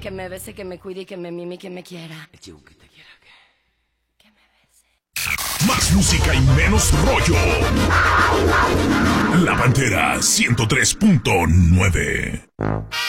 que me bese, que me cuide y que me mime y que me quiera. El chico que te quiera, ¿qué? Que me bese. Más música y menos rollo. La Pantera 103.9.